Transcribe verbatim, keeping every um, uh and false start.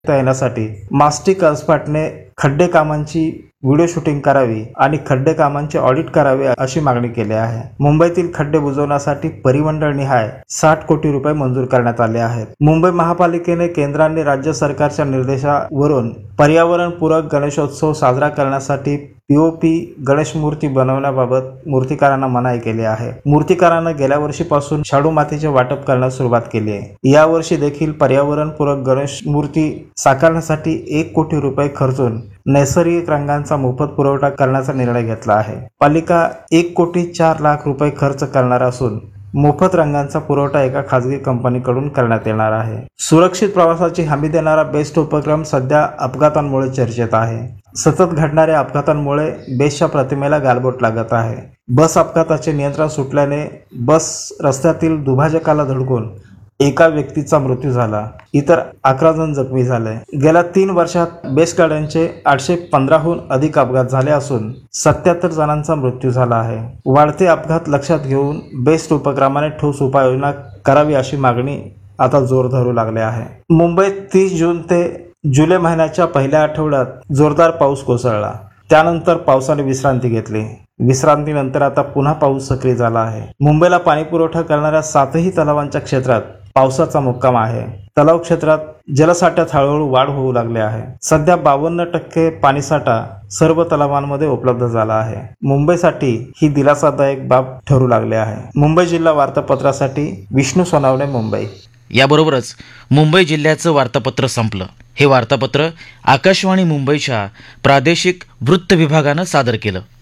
येण्यासाठी मास्टिक अस्पाटने खड्डे कामांची व्हिडिओ शूटिंग करावी आणि खड्डे कामांचे ऑडिट करावे अशी मागणी केली आहे. मुंबईतील खड्डे बुजवण्यासाठी परिमंडळ निहाय साठ कोटी रुपये मंजूर करण्यात आले आहेत. मुंबई महापालिकेने केंद्राने राज्य सरकारच्या निर्देशावरून पर्यावरणपूरक गणेशोत्सव साजरा करण्यासाठी पीओपी गणेश मूर्ती बनवण्याबाबत मूर्तिकारांना मनाई केली आहे. मूर्तिकारांना गेल्या वर्षीपासून शाडू मातीचे वाटप करण्यास सुरुवात केली आहे. यावर्षी देखील पर्यावरणपूरक गणेश मूर्ती साकारण्यासाठी एक कोटी रुपये खर्चून नैसर्गिक रंगांचा मोफत पुरवठा करण्याचा निर्णय घेतला आहे. पालिका एक कोटी चार लाख रुपये खर्च करणार असून मोफत रंगांचा पुरवठा एका खासगी कंपनीकडून करण्यात येणार आहे. सुरक्षित प्रवासाची हमी देणारा बेस्ट उपक्रम सध्या अपघातांमुळे चर्चेत आहे. सतत घडणाऱ्या अपघातांमुळे बेस्टच्या प्रतिमेला गालबोट लागत आहे. बस अपघाताचे नियंत्रण सुटल्याने बस रस्त्यातील दुभाजकाला धडकून एका व्यक्तीचा मृत्यू झाला, इतर अकरा जण जखमी झाले. गेल्या तीन वर्षात बेस्ट गाड्यांचे आठशे पंधराहून अधिक अपघात झाले असून सत्याहत्तर जणांचा मृत्यू झाला आहे. वाढते अपघात लक्षात घेऊन बेस्ट उपक्रमाने ठोस उपाययोजना करावी अशी मागणी आता जोर धरू लागली आहे. मुंबईत तीस जून ते जुलै महिन्याच्या पहिल्या आठवड्यात जोरदार पाऊस कोसळला. त्यानंतर पावसाने विश्रांती घेतली. विश्रांतीनंतर आता पुन्हा पाऊस सक्रिय झाला आहे. मुंबईला पाणी पुरवठा करणाऱ्या सातही तलावांच्या क्षेत्रात पावसाचा मुक्काम आहे. तलाव क्षेत्रात जलसाठ्यात हळूहळू वाढ होऊ लागली आहे. सध्या बावन्न टक्के पाणीसाठा सर्व तलावांमध्ये उपलब्ध झाला आहे. मुंबईसाठी ही दिलासादायक बाब ठरू लागली आहे. मुंबई जिल्हा वार्तापत्रासाठी विष्णू सोनावणे, मुंबई. याबरोबरच मुंबई जिल्ह्याचं वार्तापत्र संपलं. हे वार्तापत्र आकाशवाणी मुंबईच्या प्रादेशिक वृत्त विभागानं सादर केलं.